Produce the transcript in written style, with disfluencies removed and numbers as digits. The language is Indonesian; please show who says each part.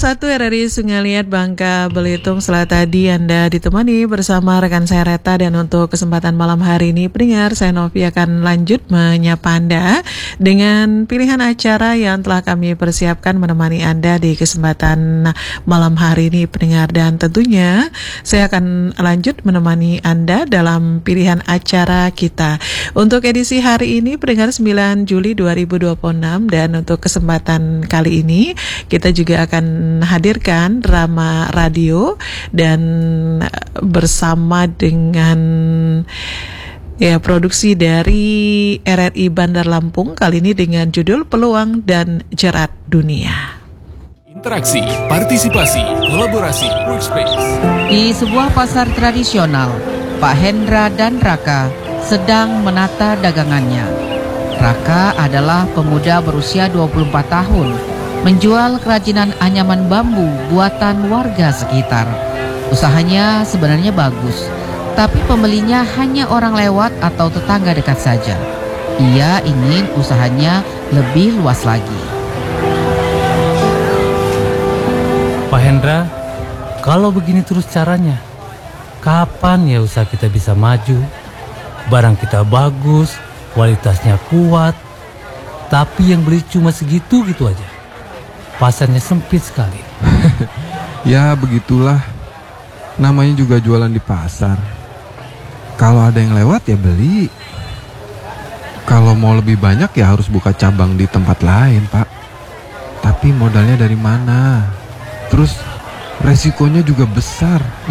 Speaker 1: 101 RRI Sungai Liat Bangka Belitung. Setelah tadi Anda ditemani bersama rekan saya Reta, dan untuk kesempatan malam hari ini pendengar, saya Novi akan lanjut menyapa Anda dengan pilihan acara yang telah kami persiapkan menemani Anda di kesempatan malam hari ini pendengar, dan tentunya saya akan lanjut menemani Anda dalam pilihan acara kita. Untuk edisi hari ini pendengar 9 Juli 2026, dan untuk kesempatan kali ini kita juga akan hadirkan drama radio dan bersama dengan produksi dari RRI Bandar Lampung, kali ini dengan judul Peluang dan Jerat Dunia.
Speaker 2: Interaksi, partisipasi, kolaborasi, workspace.
Speaker 3: Di sebuah pasar tradisional, Pak Hendra dan Raka sedang menata dagangannya. Raka adalah pemuda berusia 24 tahun, menjual kerajinan anyaman bambu buatan warga sekitar. Usahanya sebenarnya bagus, tapi pembelinya hanya orang lewat atau tetangga dekat saja. Ia ingin usahanya lebih luas lagi.
Speaker 4: Pak Hendra, kalau begini terus caranya, kapan ya usaha kita bisa maju? Barang kita bagus, kualitasnya kuat, tapi yang beli cuma segitu-gitu aja. Pasarnya sempit sekali.
Speaker 5: Ya begitulah, namanya juga jualan di pasar. Kalau ada yang lewat ya beli. Kalau mau lebih banyak ya harus buka cabang di tempat lain, Pak. Tapi modalnya dari mana? Terus resikonya juga besar.